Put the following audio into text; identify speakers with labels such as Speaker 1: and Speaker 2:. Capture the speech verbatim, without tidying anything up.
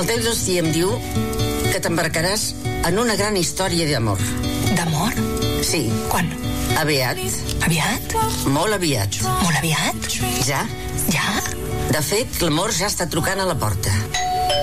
Speaker 1: El teu destí em diu que t'embarcaràs en una gran història d'amor.
Speaker 2: D'amor?
Speaker 1: Sí.
Speaker 2: Quan?
Speaker 1: Aviat.
Speaker 2: Aviat?
Speaker 1: Molt aviat.
Speaker 2: Molt aviat?
Speaker 1: Ja?
Speaker 2: Ja?
Speaker 1: De fet, l'amor ja està trucant a la porta.